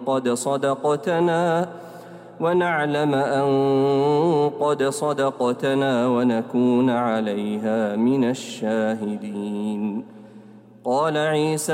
قد صدقتنا ونكون عليها من الشاهدين. قال عيسى